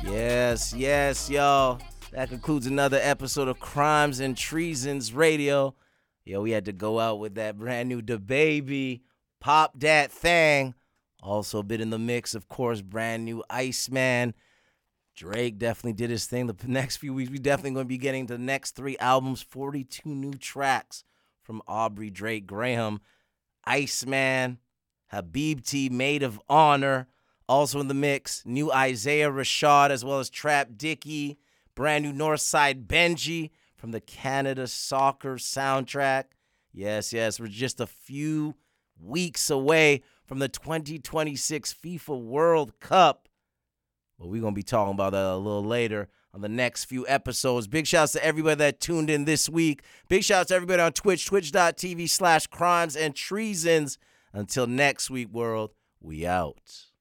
Yes, y'all. That concludes another episode of Crimes and Treasons Radio. Yo, we had to go out with that brand new DaBaby, Pop Dat Thang. Also a bit in the mix, of course, brand new Iceman. Drake definitely did his thing. The next few weeks, we definitely going to be getting the next 3 albums, 42 new tracks from Aubrey Drake Graham. Iceman, Habibti, Maid of Honor. Also in the mix, new Isaiah Rashad, as well as Trap Dicky, brand new Northside Benji from the Canada Soccer soundtrack. Yes, we're just a few weeks away from the 2026 FIFA World Cup. Well, we're going to be talking about that a little later on the next few episodes. Big shouts to everybody that tuned in this week. Big shouts to everybody on Twitch, twitch.tv/crimes and treasons. Until next week, world, we out.